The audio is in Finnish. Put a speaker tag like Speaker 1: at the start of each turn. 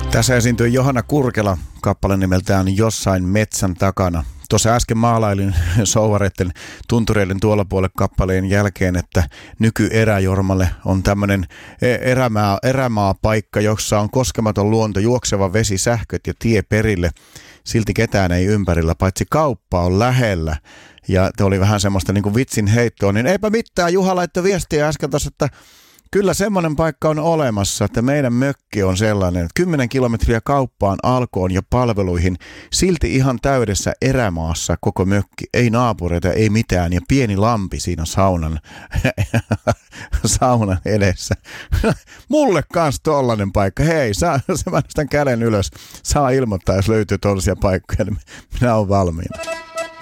Speaker 1: Tässä esiintyi Johanna Kurkela, kappale nimeltään Jossain metsän takana. Tuossa äsken maalailin souvareiden tuntureiden tuolla puolelle kappaleen jälkeen, että nykyeräjormalle on tämmöinen erämaapaikka, jossa on koskematon luonto, juokseva vesi, sähköt ja tie perille. Silti ketään ei ympärillä, paitsi kauppa on lähellä. Ja te oli vähän semmoista niin kuin vitsin heittoa, niin eipä mitään. Juha laittoi viestiä äsken tuossa, että kyllä semmoinen paikka on olemassa, että meidän mökki on sellainen, että 10 kilometriä kauppaan, alkoon ja palveluihin, silti ihan täydessä erämaassa koko mökki, ei naapureita, ei mitään ja pieni lampi siinä saunan edessä. Mulle kans tollanen paikka, hei, mä nostan käden ylös, saa ilmoittaa, jos löytyy tollaisia paikkoja, niin minä olen valmiina.